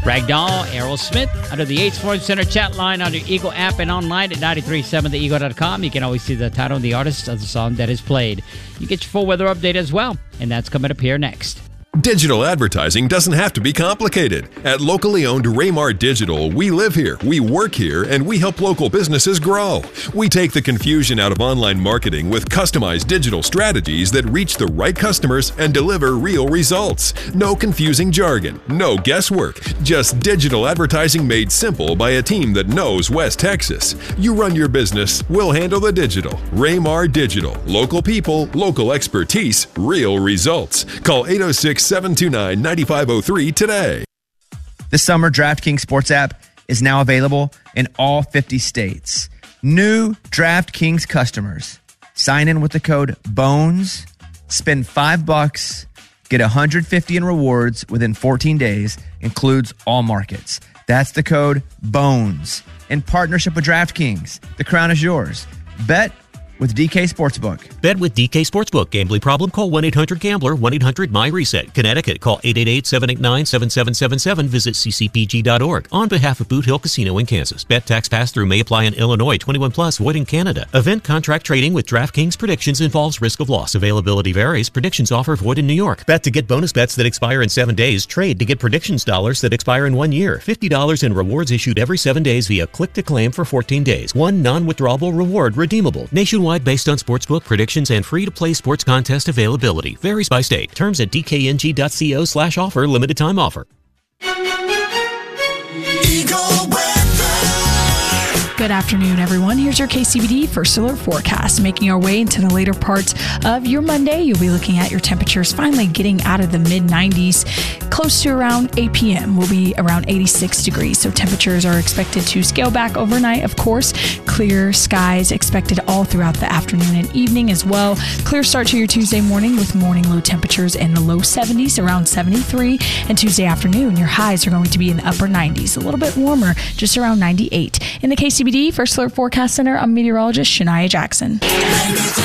Ragdoll, Aerosmith, under the Yates Ford Center chat line on your Eagle app and online at 937theeagle.com. You can always see the title and the artist of the song that is played. You get your full weather update as well, and that's coming up here next. Digital advertising doesn't have to be complicated. At locally owned Raymar Digital, we live here, we work here, and we help local businesses grow. We take the confusion out of online marketing with customized digital strategies that reach the right customers and deliver real results. No confusing jargon, no guesswork, just digital advertising made simple by a team that knows West Texas. You run your business, we'll handle the digital. Raymar Digital. Local people, local expertise, real results. Call 806-729-9503 today. The summer DraftKings Sports app is now available in all 50 states. New DraftKings customers sign in with the code BONES, spend $5, get $150 in rewards within 14 days, includes all markets. That's the code BONES. In partnership with DraftKings, the crown is yours. Bet with DK Sportsbook. Bet with DK Sportsbook. Gambling problem? Call 1-800-GAMBLER, 1-800-MY-RESET. Connecticut, call 888-789-7777. Visit ccpg.org. On behalf of Boot Hill Casino in Kansas. Bet tax pass-through may apply in Illinois. 21 plus. Void in Canada. Event contract trading with DraftKings Predictions involves risk of loss. Availability varies. Predictions offer void in New York. Bet to get bonus bets that expire in 7 days. Trade to get predictions dollars that expire in 1 year. $50 in rewards issued every 7 days via click to claim for 14 days. One non-withdrawable reward redeemable. Nationwide based on sportsbook predictions and free-to-play sports contest availability. Varies by state. Terms at dkng.co/offer. Limited time offer. Good afternoon, everyone. Here's your KCBD First Alert forecast. Making our way into the later parts of your Monday, you'll be looking at your temperatures finally getting out of the mid-90s. Close to around 8 p.m. will be around 86 degrees. So temperatures are expected to scale back overnight, of course. Clear skies expected all throughout the afternoon and evening as well. Clear start to your Tuesday morning with morning low temperatures in the low 70s, around 73. And Tuesday afternoon, your highs are going to be in the upper 90s. A little bit warmer, just around 98. In the KCBD First Alert Forecast Center, I'm meteorologist Shania Jackson.